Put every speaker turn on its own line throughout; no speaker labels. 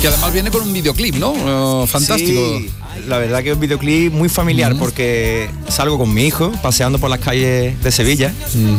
Que además viene con un videoclip, ¿no? Fantástico.
Sí, la verdad que es un videoclip muy familiar porque salgo con mi hijo paseando por las calles de Sevilla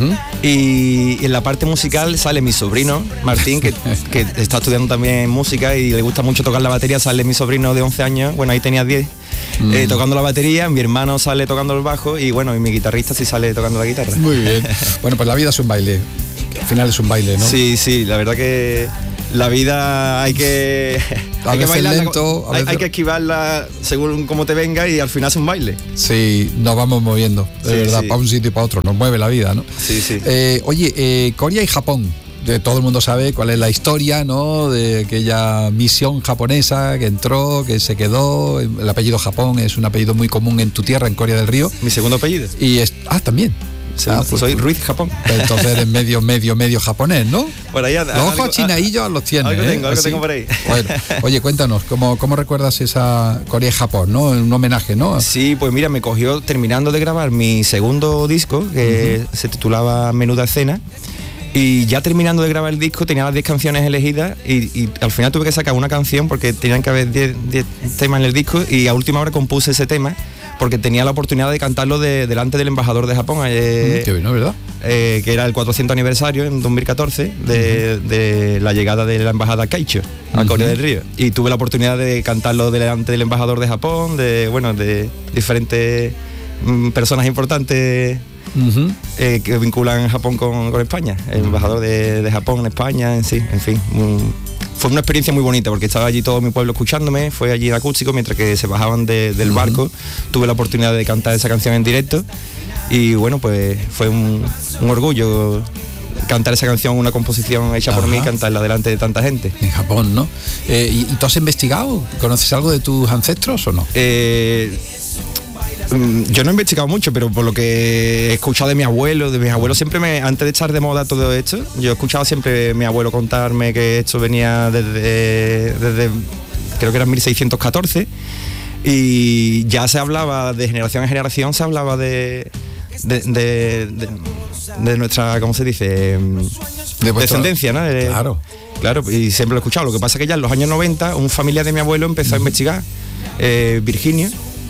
y en la parte musical sale mi sobrino Martín, que está estudiando también música y le gusta mucho tocar la batería. Sale mi sobrino de 11 años, bueno, ahí tenía 10, tocando la batería. Mi hermano sale tocando el bajo y bueno, y mi guitarrista sí sale tocando la guitarra.
Muy bien. Bueno, pues la vida es un baile. Al final es un baile, ¿no?
Sí, la verdad que la vida hay que bailarla,
lento,
hay que esquivarla según cómo te venga y al final es un baile.
Sí, nos vamos moviendo, de verdad, para un sitio y para otro, nos mueve la vida, ¿no?
Sí.
Oye, Corea y Japón. Todo el mundo sabe cuál es la historia, ¿no? De aquella misión japonesa que entró, que se quedó. El apellido Japón es un apellido muy común en tu tierra, en Corea del Río.
Mi segundo apellido.
También.
Pues soy Ruiz Japón.
Entonces eres medio japonés, ¿no?
Por ahí,
los ojos chinaillos los tienes.
Algo tengo por ahí.
Bueno, oye, cuéntanos, ¿cómo recuerdas esa Corea y Japón, ¿no? Un homenaje, ¿no?
Sí, pues mira, me cogió terminando de grabar mi segundo disco, que se titulaba Menuda Escena. Y ya terminando de grabar el disco tenía las 10 canciones elegidas y al final tuve que sacar una canción porque tenían que haber 10 temas en el disco y a última hora compuse ese tema porque tenía la oportunidad de cantarlo delante del embajador de Japón,
qué bueno, ¿verdad?
Que era el 400 aniversario en 2014 de la llegada de la embajada Keicho a Corea del Río, y tuve la oportunidad de cantarlo delante del embajador de Japón, de diferentes personas importantes que vinculan Japón con España, el embajador de Japón en España, en fin. Fue una experiencia muy bonita porque estaba allí todo mi pueblo escuchándome, fue allí en acústico mientras que se bajaban del barco. Tuve la oportunidad de cantar esa canción en directo y bueno, pues fue un orgullo cantar esa canción, una composición hecha por mí, cantarla delante de tanta gente.
En Japón, ¿no? ¿Y tú has investigado? ¿Conoces algo de tus ancestros o no?
Yo no he investigado mucho, pero por lo que he escuchado de mis abuelos siempre antes de echar de moda todo esto, yo he escuchado siempre a mi abuelo contarme que esto venía desde creo que era 1614 y ya se hablaba de generación en generación, se hablaba de nuestra, ¿cómo se dice? De descendencia, ¿no? Claro, y siempre lo he escuchado. Lo que pasa es que ya en los años 90 un familiar de mi abuelo empezó a investigar, Virginia,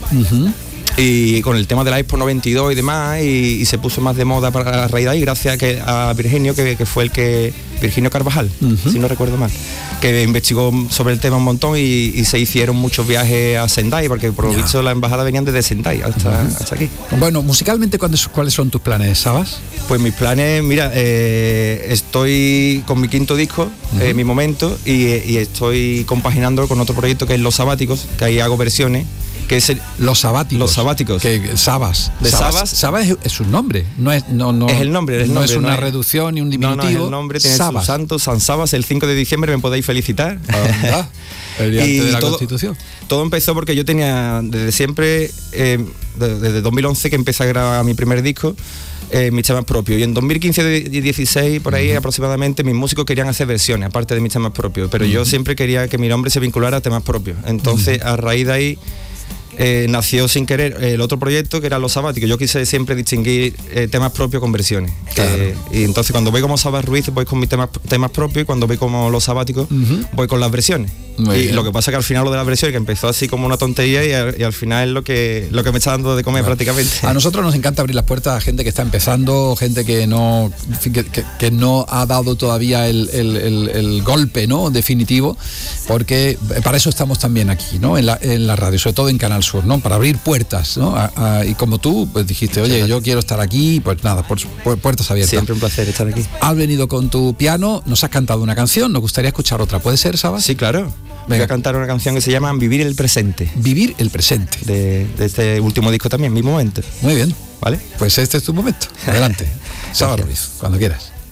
y con el tema de la Expo 92 y demás, y se puso más de moda para la raíz de ahí, gracias a Virginio, que fue Virginio Carvajal, si no recuerdo mal, que investigó sobre el tema un montón y se hicieron muchos viajes a Sendai, porque por lo visto la embajada venían desde Sendai hasta aquí.
Bueno, musicalmente, ¿cuáles son tus planes, Sabas?
Pues mis planes, mira, estoy con mi quinto disco, Mi Momento, y estoy compaginándolo con otro proyecto que es Los Sabáticos, que ahí hago versiones. Que es
Los Sabáticos.
Que
Sabas. Sabas es un nombre. No es
el nombre.
No es una reducción ni un diminutivo.
No, es el nombre. Tiene su santo, San Sabas. El 5 de diciembre me podéis felicitar.
El día de la Constitución.
Todo empezó porque yo tenía desde siempre, desde 2011 que empecé a grabar mi primer disco, mis temas propios, y en 2015 y 16 por ahí aproximadamente mis músicos querían hacer versiones aparte de mis temas propios, pero yo siempre quería que mi nombre se vinculara a temas propios. Entonces a raíz de ahí nació sin querer el otro proyecto que era Los Sabáticos. Yo quise siempre distinguir temas propios con versiones, y entonces cuando voy como Sabas Ruiz voy con mis temas propios, y cuando voy como Los Sabáticos voy con las versiones. Lo que pasa es que al final lo de las versiones, que empezó así como una tontería, y al final es lo que me está dando de comer prácticamente.
A nosotros nos encanta abrir las puertas a gente que está empezando, gente que no ha dado todavía el golpe, ¿no?, definitivo, porque para eso estamos también aquí, ¿no?, en la radio, sobre todo en Canal Sur, ¿no?, para abrir puertas, ¿no? Y como tú pues dijiste, oye, yo quiero estar aquí, pues nada, puertas abiertas.
Siempre un placer estar aquí.
Has venido con tu piano, nos has cantado una canción, nos gustaría escuchar otra, ¿puede ser, Sabas?
Sí, claro. Voy a cantar una canción que se llama Vivir el Presente.
Vivir el Presente.
De este último disco también, Mi Momento.
Muy bien.
¿Vale?
Pues este es tu momento. Adelante. Sabas Ruiz, cuando quieras.